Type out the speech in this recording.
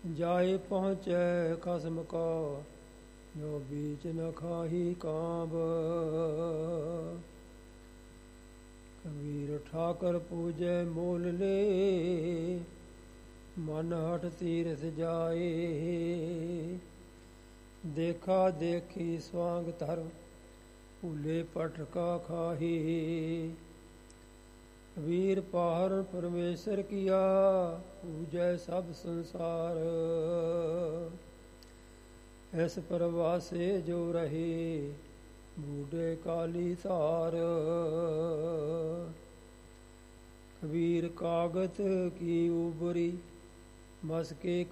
ਜਾਏ ਪਹੁੰਚੈ ਖਸਮ ਕਾ ਜੋ ਬੀਚ ਨ ਖਾਹੀ ਕਾਂਬ। ਕਬੀਰ ਠਾਕਰ ਪੂਜੈ ਮੋਲ ਲੇ ਮਨ ਹਠ ਤੀਰਥ ਜਾਏ। ਦੇਖਾ ਦੇਖੀ ਸਵਾਂਗ ਧਰ ਭੂਲੇ ਪਟਕਾ ਖਾਹੀ। ਕਬੀਰ ਪਾਹਰ ਪਰਮੇਸ਼ਰ ਕੀਆ ਪੂਜੈ ਸਭ ਸੰਸਾਰ। ਇਸ ਪ੍ਰਵਾਸੇ ਜੋ ਰਹੇ ਬੂਢੇ ਕਾਲੀ ਧਾਰ। ਕਬੀਰ ਕਾਗਤ ਕੀ ਉਬਰੀ ਮਸਕੇ